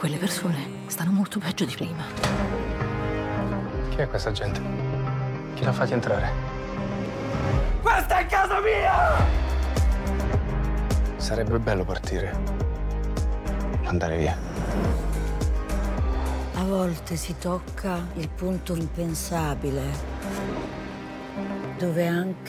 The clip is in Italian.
Quelle persone stanno molto peggio di prima. Chi è questa gente? Chi l'ha fatti entrare? Questa è casa mia! Sarebbe bello partire. Andare via. A volte si tocca il punto impensabile, dove anche